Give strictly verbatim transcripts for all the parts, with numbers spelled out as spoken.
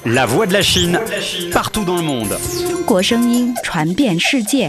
La voix de la Chine, partout dans le monde. 中国声音传遍世界。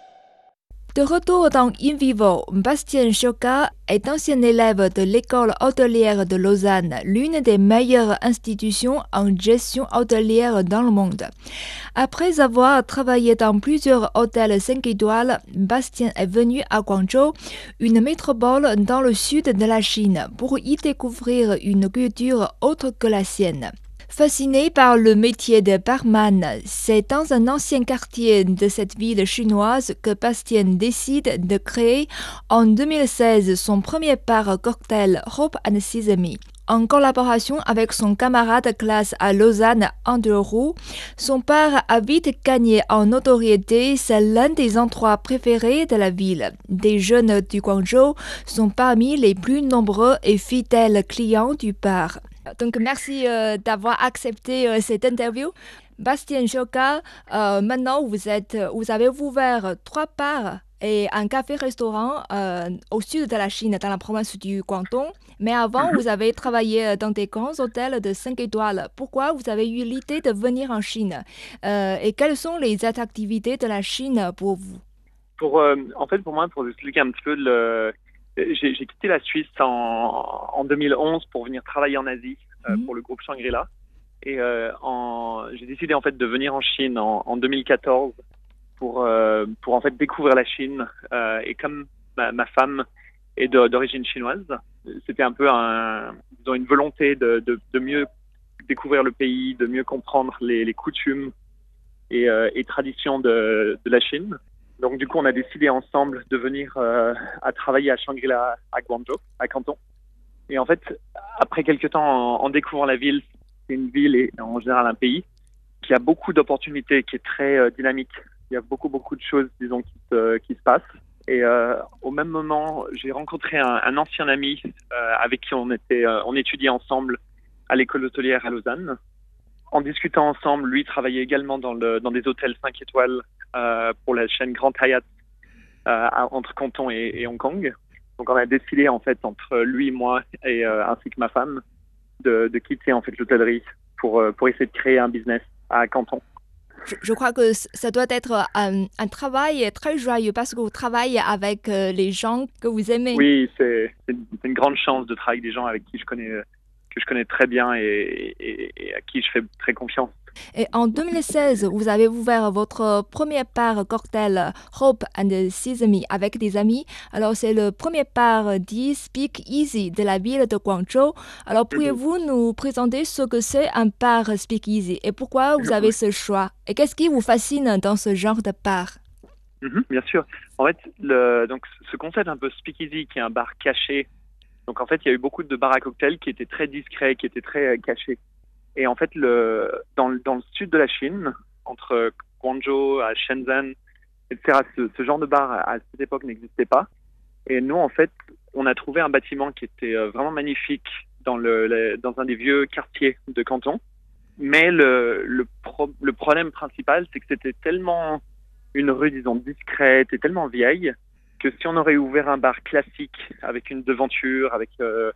De retour dans In Vivo, Bastien Choca est ancien élève de l'école hôtelière de Lausanne, l'une des meilleures institutions en gestion hôtelière dans le monde. Après avoir travaillé dans plusieurs hôtels cinq étoiles, Bastien est venu à Guangzhou, une métropole dans le sud de la Chine, pour y découvrir une culture autre que la sienne. Fasciné par le métier de barman, c'est dans un ancien quartier de cette ville chinoise que Bastien décide de créer en deux mille seize son premier bar cocktail Hope and Sesame. En collaboration avec son camarade de classe à Lausanne, Andrew Roux, son bar a vite gagné en notoriété. C'est l'un des endroits préférés de la ville. Des jeunes du Guangzhou sont parmi les plus nombreux et fidèles clients du bar. Donc, merci euh, d'avoir accepté euh, cette interview. Bastien Choca, euh, maintenant, vous, êtes, vous avez ouvert trois bars et un café-restaurant euh, au sud de la Chine, dans la province du Guangdong. Mais avant, vous avez travaillé dans des grands hôtels de cinq étoiles. Pourquoi vous avez eu l'idée de venir en Chine euh, et quelles sont les attractivités de la Chine pour vous? Pour, euh, en fait, pour moi, pour vous expliquer un petit peu le... J'ai, j'ai quitté la Suisse en, en deux mille onze pour venir travailler en Asie euh, mmh. pour le groupe Shangri-La. Et euh, en, j'ai décidé en fait de venir en Chine en, en deux mille quatorze pour euh, pour en fait découvrir la Chine. Euh, et comme ma, ma femme est de, d'origine chinoise, c'était un peu un, disons une volonté de, de, de mieux découvrir le pays, de mieux comprendre les, les coutumes et, euh, et traditions de, de la Chine. Donc du coup, on a décidé ensemble de venir euh, à travailler à Shangri-La, à Guangzhou, à Canton. Et en fait, après quelques temps, en, en découvrant la ville, c'est une ville et en général un pays qui a beaucoup d'opportunités, qui est très euh, dynamique. Il y a beaucoup, beaucoup de choses, disons, qui se, qui se passent. Et euh, au même moment, j'ai rencontré un, un ancien ami euh, avec qui on était, euh, on étudiait ensemble à l'école hôtelière à Lausanne. En discutant ensemble, lui travaillait également dans, le, dans des hôtels cinq étoiles euh, pour la chaîne Grand Hyatt euh, entre Canton et, et Hong Kong. Donc on a décidé en fait entre lui, moi et euh, ainsi que ma femme de, de quitter en fait l'hôtellerie pour euh, pour essayer de créer un business à Canton. Je, je crois que ça doit être un, un travail très joyeux parce que vous travaillez avec euh, les gens que vous aimez. Oui, c'est, c'est, une, c'est une grande chance de travailler avec des gens avec qui je connais que je connais très bien et, et, et à qui je fais très confiance. Et en deux mille seize, vous avez ouvert votre premier bar cocktail Hope and Sesame avec des amis. Alors, c'est le premier bar dit Speak Easy de la ville de Guangzhou. Alors, pourriez-vous nous présenter ce que c'est un bar Speak Easy et pourquoi vous avez ce choix? Et qu'est-ce qui vous fascine dans ce genre de bar? Mm-hmm, bien sûr. En fait, le, donc, ce concept un peu Speak Easy, qui est un bar caché. Donc, en fait, il y a eu beaucoup de bars à cocktails qui étaient très discrets, qui étaient très euh, cachés. Et en fait, le, dans, dans le sud de la Chine, entre Guangzhou, à Shenzhen, et cetera, ce, ce genre de bar à cette époque n'existait pas. Et nous, en fait, on a trouvé un bâtiment qui était vraiment magnifique dans, le, le, dans un des vieux quartiers de Canton. Mais le, le, pro, le problème principal, c'est que c'était tellement une rue, disons, discrète et tellement vieille que si on aurait ouvert un bar classique avec une devanture, avec... Euh,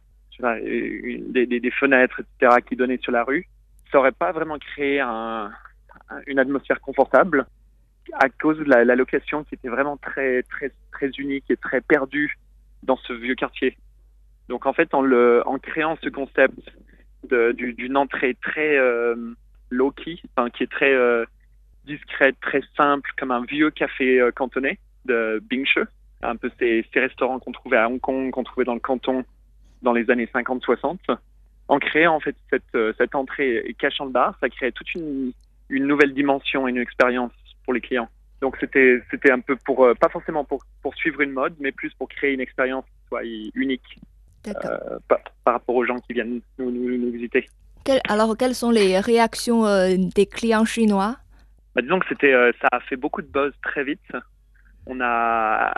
Des, des, des fenêtres, et cetera, qui donnaient sur la rue, ça n'aurait pas vraiment créé un, une atmosphère confortable à cause de la, la location qui était vraiment très, très, très unique et très perdue dans ce vieux quartier. Donc en fait, en, le, en créant ce concept de, du, d'une entrée très euh, low-key, enfin, qui est très euh, discrète, très simple, comme un vieux café euh, cantonais de Bingche, un peu ces, ces restaurants qu'on trouvait à Hong Kong, qu'on trouvait dans le canton, dans les années cinquante soixante, en créant en fait cette, cette entrée et cachant le bar, ça créait toute une, une nouvelle dimension et une expérience pour les clients. Donc c'était, c'était un peu pour, pas forcément pour, pour suivre une mode, mais plus pour créer une expérience qui soit unique euh, par, par rapport aux gens qui viennent nous, nous, nous visiter. Quel, alors quelles sont les réactions euh, des clients chinois? Bah, disons que c'était, euh, ça a fait beaucoup de buzz très vite. On a,